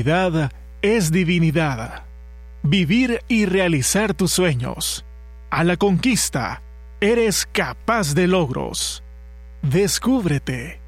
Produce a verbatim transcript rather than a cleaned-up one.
Es divinidad. Vivir y realizar tus sueños. A la conquista, eres capaz de logros. Descúbrete.